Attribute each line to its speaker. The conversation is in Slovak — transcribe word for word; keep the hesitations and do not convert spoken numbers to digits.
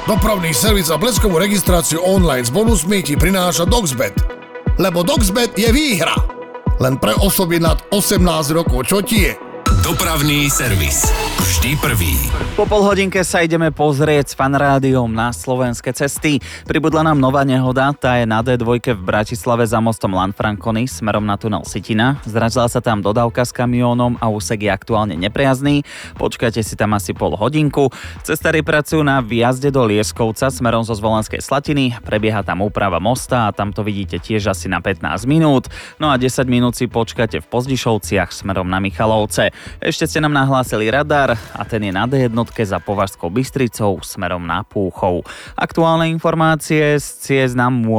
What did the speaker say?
Speaker 1: Dopravný servis a bleskovú registráciu online s bonusmi ti prináša Doxbet. Lebo Doxbet je výhra. Len pre osoby nad osemnásť rokov. Čo ti je?
Speaker 2: Dopravný servis. Vždy prvý.
Speaker 3: Po pol hodinke sa ideme pozrieť s Fanrádiom na slovenské cesty. Pribudla nám nová nehoda, tá je na dé dva v Bratislave za mostom Lanfranconi smerom na tunel Sitina. Zrazila sa tam dodávka s kamiónom a úsek je aktuálne nepriazný. Počkajte si tam asi pol hodinku. Cestári pracujú na výjazde do Lieskovca smerom zo Zvolenskej Slatiny. Prebieha tam úprava mosta a tam to vidíte tiež asi na pätnásť minút. No a desať minút si počkáte v Pozdišovciach smerom na Michalovce. Ešte ste nám nahlásili radar a ten je na dé jedna za Považskou Bystricou smerom na Púchov. Aktuálne informácie z ciest nám